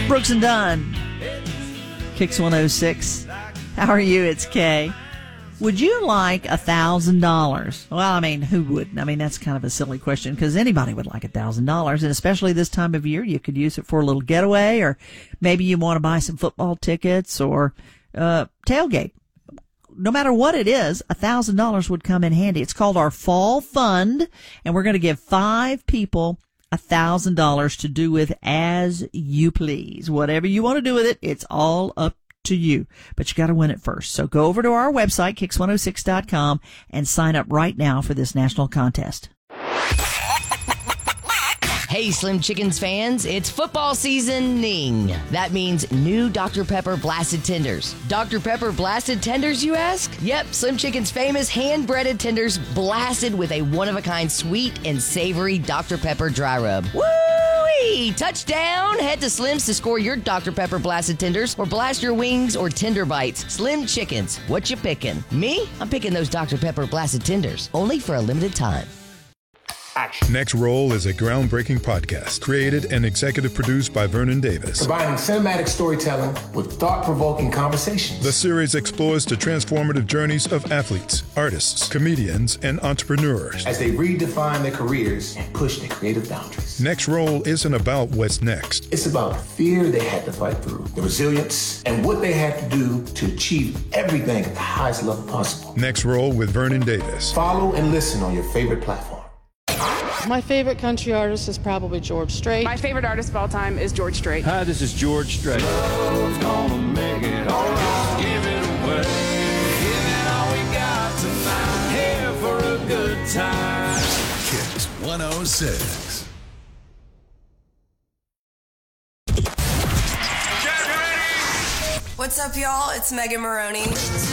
Brooks and Dunn, Kicks 106. How are you? It's Kay. Would you like $1,000? Well, I mean, who wouldn't? I mean, that's kind of a silly question because anybody would like $1,000. And especially this time of year, you could use it for a little getaway, or maybe you want to buy some football tickets or tailgate. No matter what it is, $1,000 would come in handy. It's called our Fall Fund, and we're going to give 5 people $1,000 to do with as you please. Whatever you want to do with it, it's all up to you. But you got to win it first. So go over to our website, kicks106.com, and sign up right now for this national contest. Hey, Slim Chickens fans, it's football seasoning. That means new Dr. Pepper Blasted Tenders. Dr. Pepper Blasted Tenders, you ask? Yep, Slim Chicken's famous hand-breaded tenders blasted with a one-of-a-kind sweet and savory Dr. Pepper dry rub. Woo-wee! Touchdown! Head to Slim's to score your Dr. Pepper Blasted Tenders or blast your wings or tender bites. Slim Chickens, what you picking? Me? I'm picking those Dr. Pepper Blasted Tenders, only for a limited time. Action. Next Roll is a groundbreaking podcast created and executive produced by Vernon Davis. Combining cinematic storytelling with thought-provoking conversations. The series explores the transformative journeys of athletes, artists, comedians, and entrepreneurs as they redefine their careers and push their creative boundaries. Next Roll isn't about what's next. It's about the fear they had to fight through, the resilience, and what they had to do to achieve everything at the highest level possible. Next Roll with Vernon Davis. Follow and listen on your favorite platform. My favorite country artist is probably George Strait. My favorite artist of all time is George Strait. Hi, this is George Strait. Love's gonna make it all right. Give it away. Give it all we got tonight. Here for a good time. Kicks 106. What's up, y'all? It's Megan Maroney.